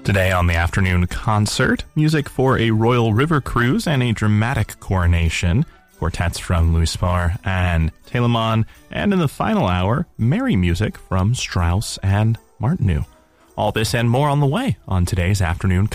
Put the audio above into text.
Today on the afternoon concert, music for a royal river cruise and a dramatic coronation, quartets from Louis Spohr and Telemann, and in the final hour, merry music from Strauss and Martinů. All this and more on the way on today's afternoon